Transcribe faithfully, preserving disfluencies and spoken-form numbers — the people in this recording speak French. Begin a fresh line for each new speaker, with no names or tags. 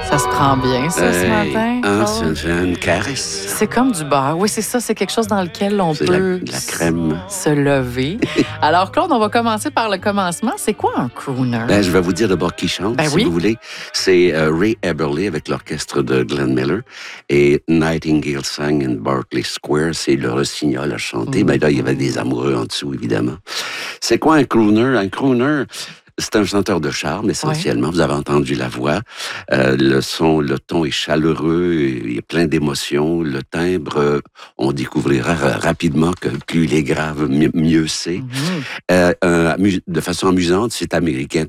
Ça se prend bien, ça, ce
Hey,
matin?
hein,
Paul?
c'est une caresse.
C'est comme du beurre. Oui, c'est ça. C'est quelque chose dans lequel on
C'est la,
peut
la crème.
se lever. Alors, Claude, on va commencer par le commencement. C'est quoi un crooner?
Ben, je vais vous dire d'abord qui chante,
Ben
si
oui.
vous voulez. C'est euh, Ray Eberle avec l'orchestre de Glenn Miller et Nightingale Sang in Berkeley Square. C'est le Rossignol à chanter.
Mm.
Ben là, il y avait des amoureux en dessous, évidemment. C'est quoi un crooner? Un crooner, c'est un chanteur de charme, essentiellement. Ouais. Vous avez entendu la voix. Euh, le son, le ton est chaleureux, il y a plein d'émotions. Le timbre, euh, on découvrira rapidement que plus il est grave, mieux c'est. Mm-hmm. Euh, euh, de façon amusante, c'est américain.